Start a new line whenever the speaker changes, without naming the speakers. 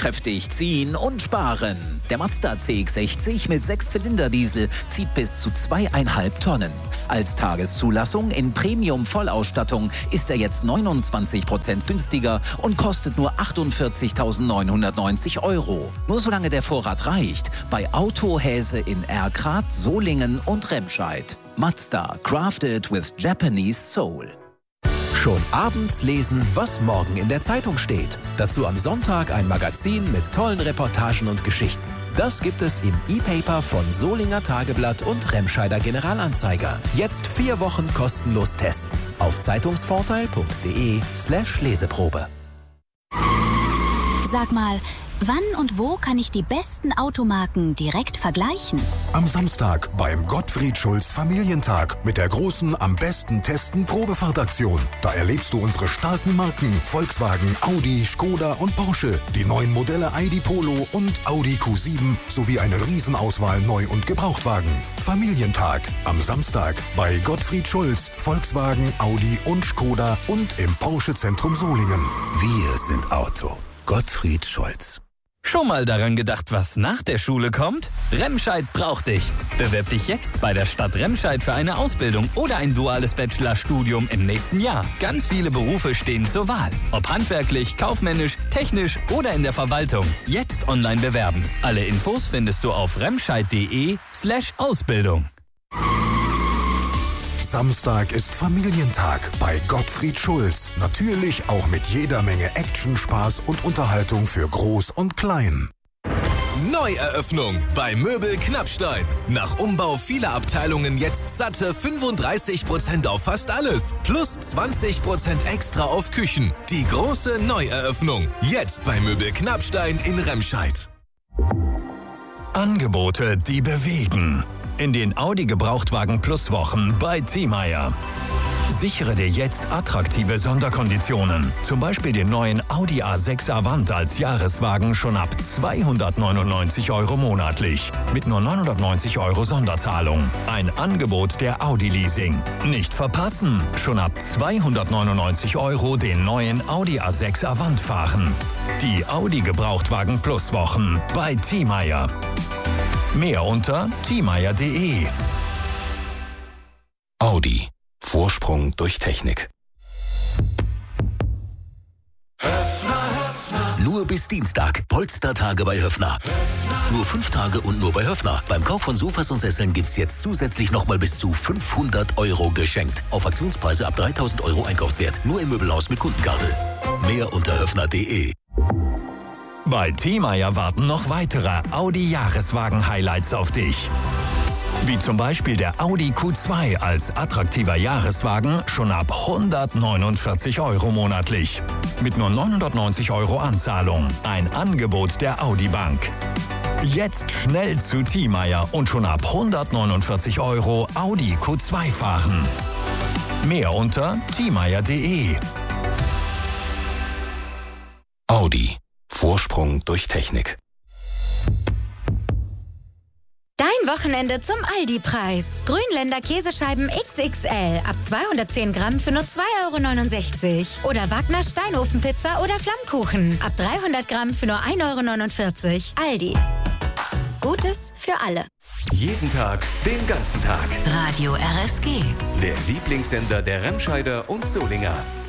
Kräftig ziehen und sparen. Der Mazda CX-60 mit 6-Zylinder-Diesel zieht bis zu 2,5 Tonnen. Als Tageszulassung in Premium-Vollausstattung ist er jetzt 29% günstiger und kostet nur 48.990 €. Nur solange der Vorrat reicht. Bei Autohäse in Erkrath, Solingen und Remscheid. Mazda, crafted with Japanese soul.
Schon abends lesen, was morgen in der Zeitung steht. Dazu am Sonntag ein Magazin mit tollen Reportagen und Geschichten. Das gibt es im E-Paper von Solinger Tageblatt und Remscheider Generalanzeiger. Jetzt 4 Wochen kostenlos testen. Auf zeitungsvorteil.de/Leseprobe.
Sag mal, wann und wo kann ich die besten Automarken direkt vergleichen?
Am Samstag beim Gottfried Schulz Familientag mit der großen Am besten testen Probefahrtaktion. Da erlebst du unsere starken Marken Volkswagen, Audi, Skoda und Porsche, die neuen Modelle ID Polo und Audi Q7 sowie eine Riesenauswahl Neu- und Gebrauchtwagen. Familientag am Samstag bei Gottfried Schulz, Volkswagen, Audi und Skoda und im Porsche Zentrum Solingen.
Wir sind Auto. Gottfried Schulz.
Schon mal daran gedacht, was nach der Schule kommt? Remscheid braucht dich. Bewirb dich jetzt bei der Stadt Remscheid für eine Ausbildung oder ein duales Bachelorstudium im nächsten Jahr. Ganz viele Berufe stehen zur Wahl. Ob handwerklich, kaufmännisch, technisch oder in der Verwaltung. Jetzt online bewerben. Alle Infos findest du auf remscheid.de/Ausbildung.
Samstag ist Familientag bei Gottfried Schulz. Natürlich auch mit jeder Menge Action, Spaß und Unterhaltung für Groß und Klein.
Neueröffnung bei Möbel Knappstein. Nach Umbau vieler Abteilungen jetzt satte 35% auf fast alles. Plus 20% extra auf Küchen. Die große Neueröffnung. Jetzt bei Möbel Knappstein in Remscheid.
Angebote, die bewegen. In den Audi Gebrauchtwagen Plus Wochen bei Thiemeyer. Sichere dir jetzt attraktive Sonderkonditionen. Zum Beispiel den neuen Audi A6 Avant als Jahreswagen schon ab 299 € monatlich. Mit nur 990 € Sonderzahlung. Ein Angebot der Audi Leasing. Nicht verpassen. Schon ab 299 € den neuen Audi A6 Avant fahren. Die Audi Gebrauchtwagen Plus Wochen bei Thiemeyer. Mehr unter thiemeyer.de.
Audi. Vorsprung durch Technik. Nur bis Dienstag. Polstertage bei Höffner. Nur 5 Tage und nur bei Höffner. Beim Kauf von Sofas und Sesseln gibt's jetzt zusätzlich nochmal bis zu 500 € geschenkt. Auf Aktionspreise ab 3.000 € Einkaufswert. Nur im Möbelhaus mit Kundenkarte. Mehr unter höffner.de.
Bei Thiemeyer warten noch weitere Audi-Jahreswagen-Highlights auf dich. Wie zum Beispiel der Audi Q2 als attraktiver Jahreswagen schon ab 149 € monatlich. Mit nur 990 € Anzahlung. Ein Angebot der Audi Bank. Jetzt schnell zu Thiemeyer und schon ab 149 € Audi Q2 fahren. Mehr unter thiemeyer.de.
Audi. Vorsprung durch Technik.
Dein Wochenende zum Aldi-Preis. Grünländer Käsescheiben XXL ab 210 Gramm für nur 2,69 € Oder Wagner Steinofenpizza oder Flammkuchen ab 300 Gramm für nur 1,49 € Aldi. Gutes für alle.
Jeden Tag, den ganzen Tag.
Radio RSG.
Der Lieblingssender der Remscheider und Solinger.